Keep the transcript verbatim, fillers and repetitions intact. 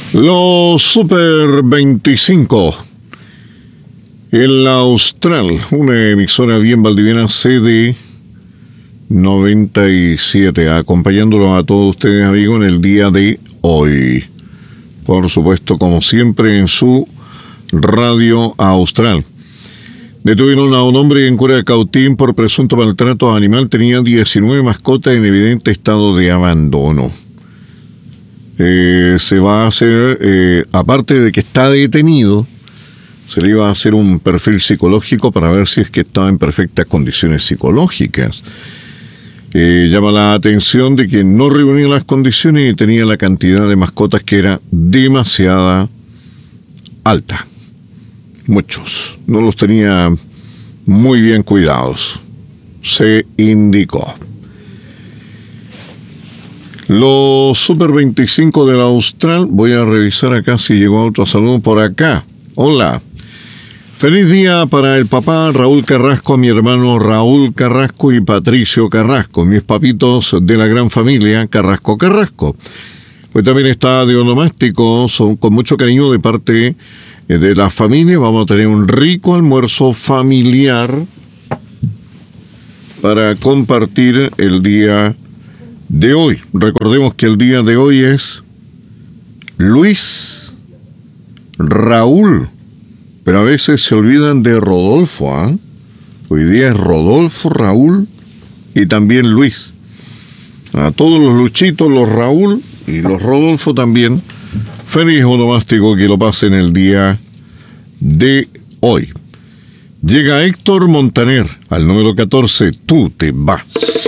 Los Super veinticinco. En la Austral, una emisora bien valdiviana, C D noventa y siete, acompañándolo a todos ustedes, amigos, en el día de hoy. Por supuesto, como siempre, en su radio Austral. Detuvieron a un hombre en Curacautín por presunto maltrato animal. Tenía diecinueve mascotas en evidente estado de abandono. Eh, se va a hacer, eh, aparte de que está detenido, se le iba a hacer un perfil psicológico para ver si es que estaba en perfectas condiciones psicológicas. Eh, llama la atención de que no reunía las condiciones y tenía la cantidad de mascotas que era demasiada alta. Muchos. No los tenía muy bien cuidados, se indicó. Los Super veinticinco de la Austral, voy a revisar acá si llegó otro saludo por acá. Hola. Feliz día para el papá Raúl Carrasco, mi hermano Raúl Carrasco y Patricio Carrasco, mis papitos de la gran familia Carrasco Carrasco. Pues también está de onomástico, son con mucho cariño de parte de la familia. Vamos a tener un rico almuerzo familiar para compartir el día de hoy. Recordemos que el día de hoy es Luis, Raúl, pero a veces se olvidan de Rodolfo, ¿eh? Hoy día es Rodolfo, Raúl y también Luis. A todos los Luchitos, los Raúl y los Rodolfo también, feliz onomástico, que lo pasen el día de hoy. Llega Héctor Montaner al número catorce, Tú te vas.